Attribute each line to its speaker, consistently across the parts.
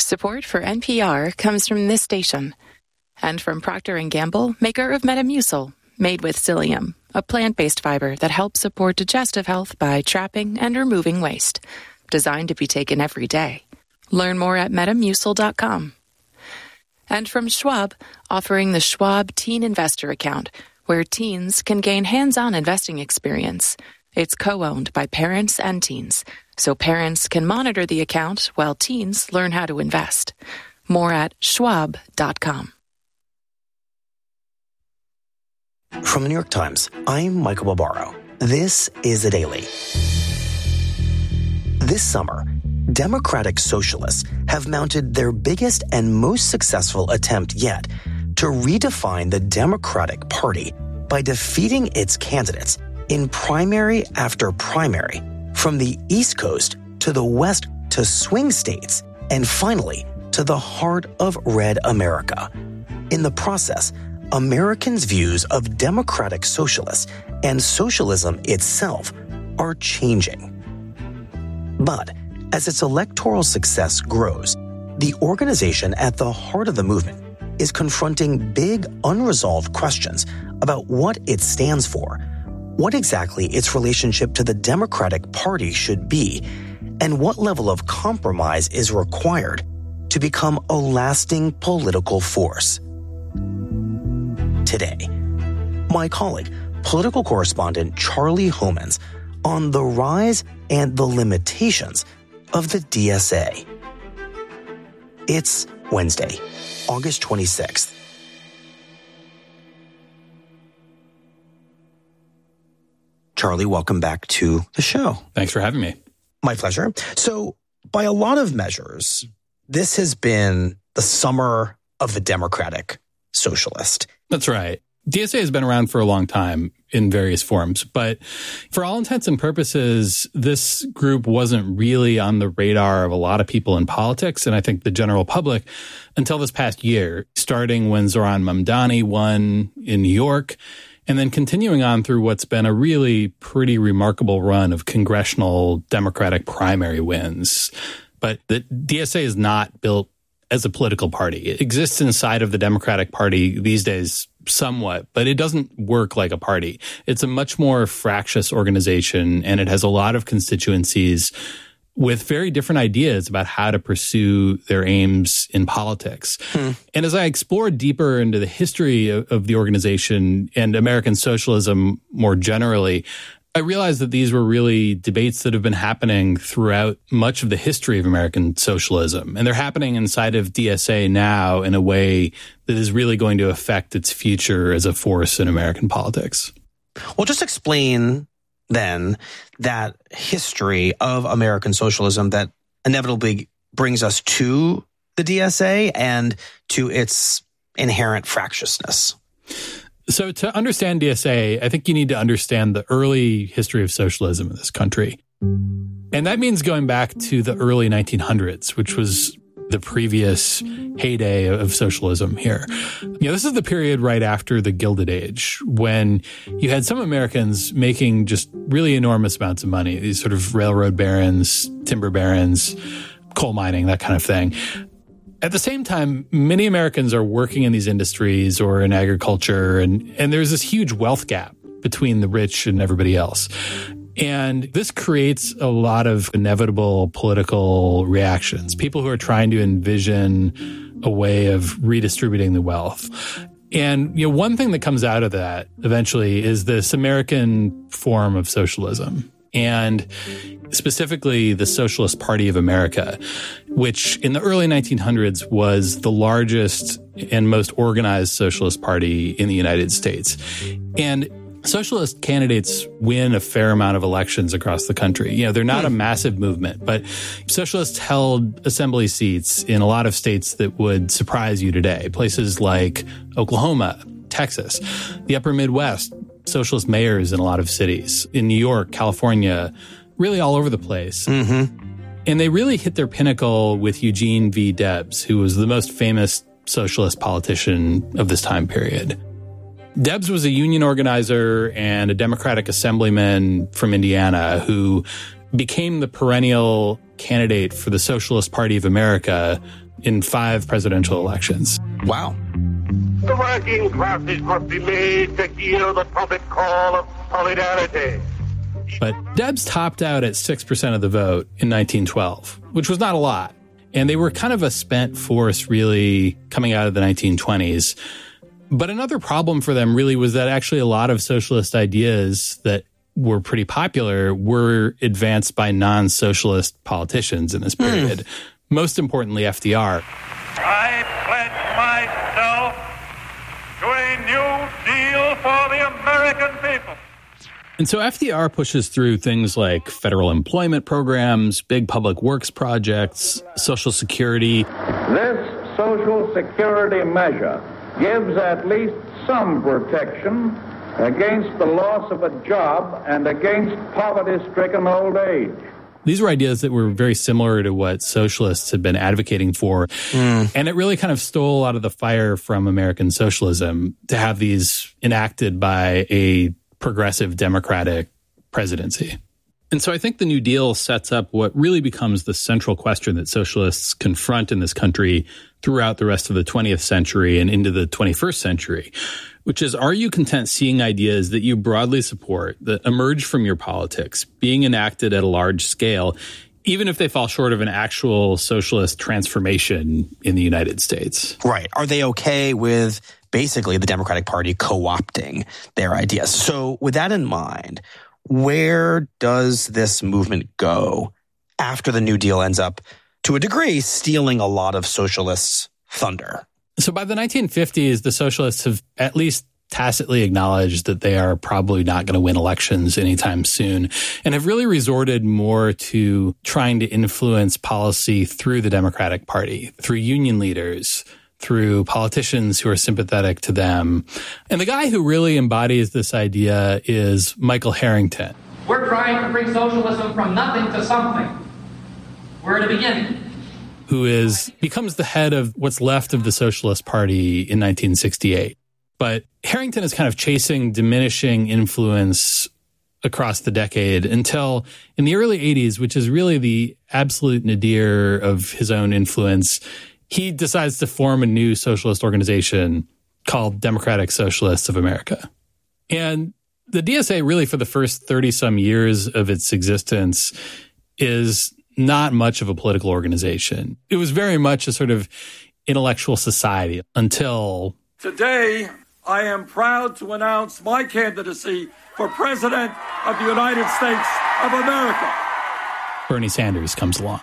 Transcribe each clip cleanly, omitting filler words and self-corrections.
Speaker 1: Support for NPR comes from this station and from Procter & Gamble, maker of Metamucil, made with psyllium, a plant-based fiber that helps support digestive health by trapping and removing waste. Designed to be taken every day. Learn more at metamucil.com. And from Schwab, offering the Schwab Teen Investor Account, where teens can gain hands-on investing experience. It's co-owned by parents and teens, so parents can monitor the account while teens learn how to invest. More at schwab.com.
Speaker 2: From the New York Times, I'm Michael Barbaro. This is A Daily. This summer, Democratic Socialists have mounted their biggest and most successful attempt yet to redefine the Democratic Party by defeating its candidates in primary after primary, from the East Coast to the West to swing states, and finally to the heart of red America. In the process, Americans' views of democratic socialists and socialism itself are changing. But as its electoral success grows, the organization at the heart of the movement is confronting big, unresolved questions about what it stands for, what exactly its relationship to the Democratic Party should be, and what level of compromise is required to become a lasting political force. Today, my colleague, political correspondent Charlie Homans, on the rise and the limitations of the DSA. It's Wednesday, August 26th. Charlie, welcome back to the show.
Speaker 3: Thanks for having me.
Speaker 2: My pleasure. So, by a lot of measures, this has been the summer of the Democratic Socialist.
Speaker 3: That's right. DSA has been around for a long time in various forms, but for all intents and purposes, this group wasn't really on the radar of a lot of people in politics, and I think the general public, until this past year, starting when Zohran Mamdani won in New York, and then continuing on through what's been a really pretty remarkable run of congressional Democratic primary wins. But the DSA is not built as a political party. It exists inside of the Democratic Party these days somewhat, but it doesn't work like a party. It's a much more fractious organization, and it has a lot of constituencies with very different ideas about how to pursue their aims in politics. And as I explored deeper into the history of the organization and American socialism more generally, I realized that these were really debates that have been happening throughout much of the history of American socialism. And they're happening inside of DSA now in a way that is really going to affect its future as a force in American politics.
Speaker 2: Well, just explain then that history of American socialism that inevitably brings us to the DSA and to its inherent fractiousness.
Speaker 3: So to understand DSA, I think you need to understand the early history of socialism in this country. And that means going back to the early 1900s, which was the previous heyday of socialism here. This is the period right after the Gilded Age, when you had some Americans making just really enormous amounts of money, these sort of railroad barons, timber barons, coal mining, that kind of thing. At the same time, many Americans are working in these industries or in agriculture, and there's this huge wealth gap between the rich and everybody else. And this creates a lot of inevitable political reactions, people who are trying to envision a way of redistributing the wealth. And one thing that comes out of that eventually is this American form of socialism, and specifically the Socialist Party of America, which in the early 1900s was the largest and most organized socialist party in the United States. And socialist candidates win a fair amount of elections across the country. They're not a massive movement, but socialists held assembly seats in a lot of states that would surprise you today. Places like Oklahoma, Texas, the upper Midwest, socialist mayors in a lot of cities, in New York, California, really all over the place. And they really hit their pinnacle with Eugene V. Debs, who was the most famous socialist politician of this time period. Debs was a union organizer and a Democratic assemblyman from Indiana who became the perennial candidate for the Socialist Party of America in 5 presidential elections.
Speaker 2: Wow.
Speaker 4: The working classes must be made to hear the trumpet call of solidarity.
Speaker 3: But Debs topped out at 6% of the vote in 1912, which was not a lot. And they were kind of a spent force, really, coming out of the 1920s. But another problem for them really was that actually a lot of socialist ideas that were pretty popular were advanced by non-socialist politicians in this period. Most importantly, FDR.
Speaker 4: I pledge myself to a new deal for the American people.
Speaker 3: And so FDR pushes through things like federal employment programs, big public works projects, Social Security.
Speaker 5: This Social Security measure gives at least some protection against the loss of a job and against poverty-stricken old age.
Speaker 3: These were ideas that were very similar to what socialists had been advocating for. And it really kind of stole out of the fire from American socialism to have these enacted by a progressive Democratic presidency. And so I think the New Deal sets up what really becomes the central question that socialists confront in this country throughout the rest of the 20th century and into the 21st century, which is, are you content seeing ideas that you broadly support that emerge from your politics being enacted at a large scale, even if they fall short of an actual socialist transformation in the United States?
Speaker 2: Right. Are they okay with basically the Democratic Party co-opting their ideas? So with that in mind, where does this movement go after the New Deal ends up, to a degree, stealing a lot of socialists' thunder?
Speaker 3: So by the 1950s, the socialists have at least tacitly acknowledged that they are probably not going to win elections anytime soon, and have really resorted more to trying to influence policy through the Democratic Party, through union leaders, through politicians who are sympathetic to them. And the guy who really embodies this idea is Michael Harrington.
Speaker 6: We're trying to bring socialism from nothing to something. We're at a beginning.
Speaker 3: Who becomes the head of what's left of the Socialist Party in 1968. But Harrington is kind of chasing diminishing influence across the decade until in the early 80s, which is really the absolute nadir of his own influence, he decides to form a new socialist organization called Democratic Socialists of America. And the DSA really for the first 30-some years of its existence is not much of a political organization. It was very much a sort of intellectual society until...
Speaker 7: Today, I am proud to announce my candidacy for President of the United States of America.
Speaker 3: Bernie Sanders comes along.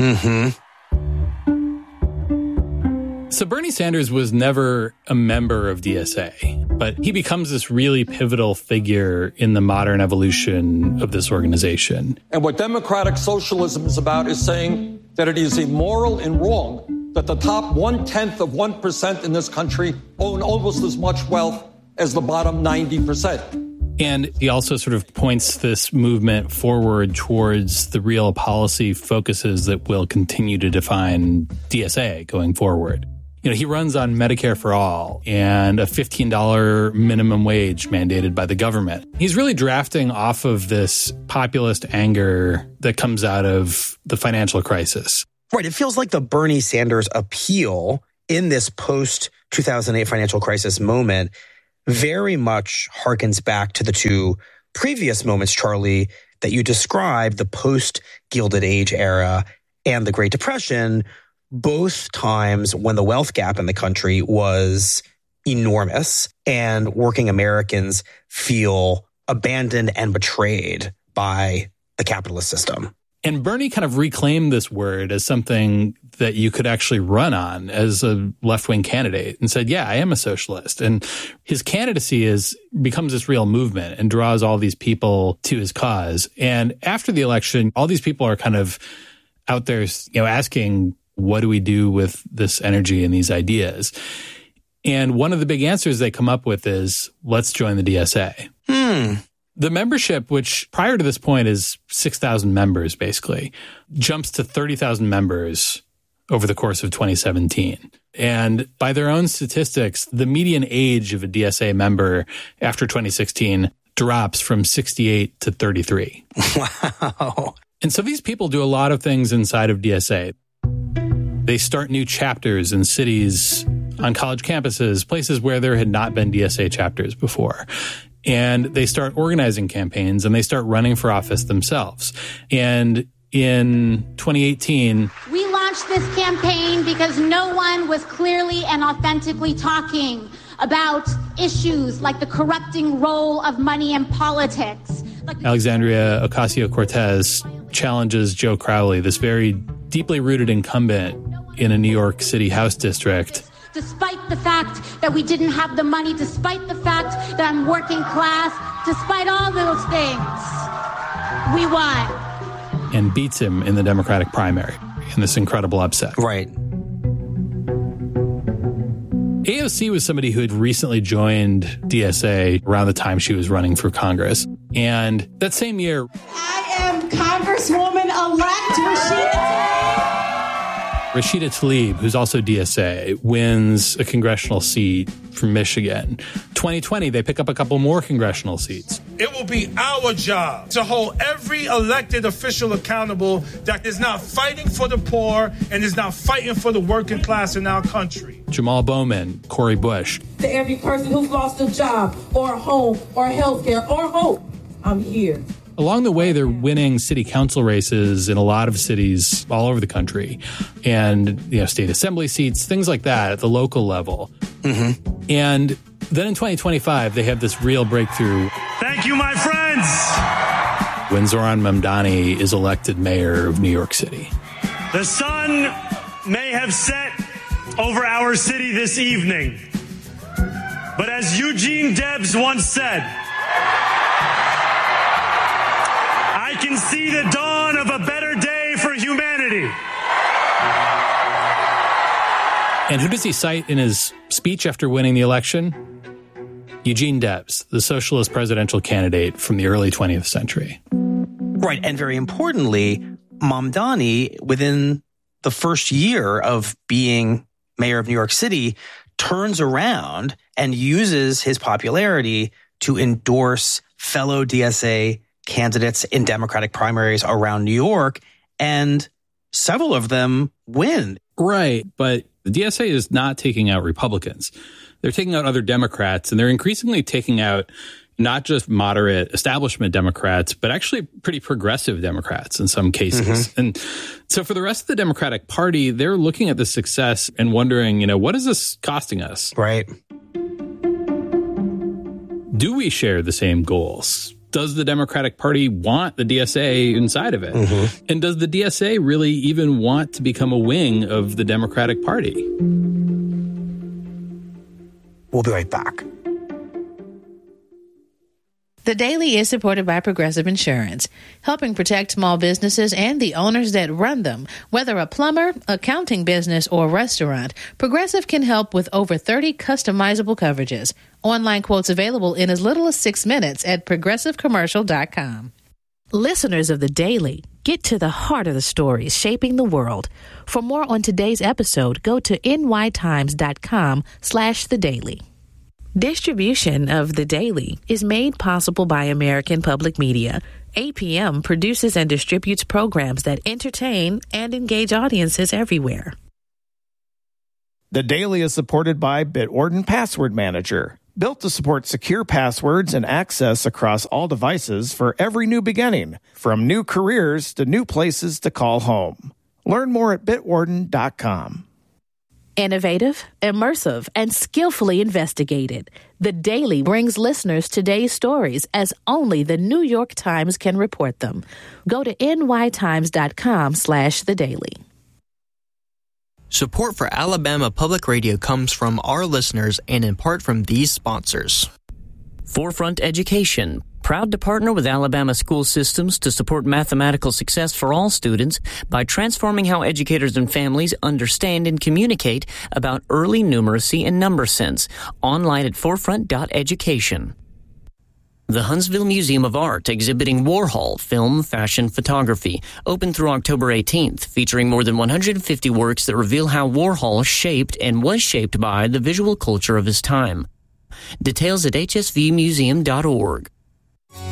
Speaker 3: So Bernie Sanders was never a member of DSA, but he becomes this really pivotal figure in the modern evolution of this organization.
Speaker 7: And what democratic socialism is about is saying that it is immoral and wrong that the top 0.1% in this country own almost as much wealth as the bottom 90%.
Speaker 3: And he also sort of points this movement forward towards the real policy focuses that will continue to define DSA going forward. You know, he runs on Medicare for all and a $15 minimum wage mandated by the government. He's really drafting off of this populist anger that comes out of the financial crisis.
Speaker 2: Right. It feels like the Bernie Sanders appeal in this post-2008 financial crisis moment very much harkens back to the two previous moments, Charlie, that you described, the post-Gilded Age era and the Great Depression, both times when the wealth gap in the country was enormous and working Americans feel abandoned and betrayed by the capitalist system.
Speaker 3: And Bernie kind of reclaimed this word as something that you could actually run on as a left-wing candidate and said, yeah, I am a socialist. And his candidacy becomes this real movement and draws all these people to his cause. And after the election, all these people are kind of out there, asking, what do we do with this energy and these ideas? And one of the big answers they come up with is, let's join the DSA. The membership, which prior to this point is 6,000 members, basically, jumps to 30,000 members over the course of 2017. And by their own statistics, the median age of a DSA member after 2016 drops from 68 to 33.
Speaker 2: Wow.
Speaker 3: And so these people do a lot of things inside of DSA. They start new chapters in cities, on college campuses, places where there had not been DSA chapters before. And they start organizing campaigns and they start running for office themselves. And in 2018,
Speaker 8: we launched this campaign because no one was clearly and authentically talking about issues like the corrupting role of money in politics.
Speaker 3: Alexandria Ocasio-Cortez challenges Joe Crowley, this very deeply rooted incumbent in a New York City House district.
Speaker 8: Despite the fact that we didn't have the money, despite the fact that I'm working class, despite all those things, we won.
Speaker 3: And beats him in the Democratic primary in this incredible upset.
Speaker 2: Right.
Speaker 3: AOC was somebody who had recently joined DSA around the time she was running for Congress. And that same year,
Speaker 9: I am Congresswoman-elect
Speaker 3: Rashida Tlaib, who's also DSA, wins a congressional seat from Michigan. 2020, they pick up a couple more congressional seats.
Speaker 10: It will be our job to hold every elected official accountable that is not fighting for the poor and is not fighting for the working class in our country.
Speaker 3: Jamal Bowman, Cori Bush.
Speaker 9: To every person who's lost a job or a home or health care or hope, I'm here.
Speaker 3: Along the way, they're winning city council races in a lot of cities all over the country, and state assembly seats, things like that at the local level. Mm-hmm. And then in 2025, they have this real breakthrough.
Speaker 10: Thank you, my friends.
Speaker 3: When Zohran Mamdani is elected mayor of New York City.
Speaker 10: The sun may have set over our city this evening, but as Eugene Debs once said, I can see the dawn of a better day for humanity.
Speaker 3: And who does he cite in his speech after winning the election? Eugene Debs, the socialist presidential candidate from the early 20th century.
Speaker 2: Right. And very importantly, Mamdani, within the first year of being mayor of New York City, turns around and uses his popularity to endorse fellow DSA candidates in Democratic primaries around New York, and several of them win.
Speaker 3: Right, but the DSA is not taking out Republicans. They're taking out other Democrats, and they're increasingly taking out not just moderate establishment Democrats, but actually pretty progressive Democrats in some cases. Mm-hmm. And so for the rest of the Democratic Party, they're looking at the success and wondering, what is this costing us?
Speaker 2: Right.
Speaker 3: Do we share the same goals? Does the Democratic Party want the DSA inside of it? Mm-hmm. And does the DSA really even want to become a wing of the Democratic Party?
Speaker 2: We'll be right back.
Speaker 11: The Daily is supported by Progressive Insurance, helping protect small businesses and the owners that run them. Whether a plumber, accounting business, or restaurant, Progressive can help with over 30 customizable coverages. Online quotes available in as little as 6 minutes at progressivecommercial.com. Listeners of The Daily, get to the heart of the stories shaping the world. For more on today's episode, go to nytimes.com/thedaily. Distribution of The Daily is made possible by American Public Media. APM produces and distributes programs that entertain and engage audiences everywhere.
Speaker 12: The Daily is supported by Bitwarden Password Manager, built to support secure passwords and access across all devices for every new beginning, from new careers to new places to call home. Learn more at bitwarden.com.
Speaker 11: Innovative, immersive, and skillfully investigated. The Daily brings listeners today's stories as only the New York Times can report them. Go to nytimes.com/thedaily.
Speaker 13: Support for Alabama Public Radio comes from our listeners and in part from these sponsors.
Speaker 14: Forefront Education, proud to partner with Alabama school systems to support mathematical success for all students by transforming how educators and families understand and communicate about early numeracy and number sense. Online at forefront.education. The Huntsville Museum of Art exhibiting Warhol film, fashion, photography, open through October 18th, featuring more than 150 works that reveal how Warhol shaped and was shaped by the visual culture of his time. Details at hsvmuseum.org.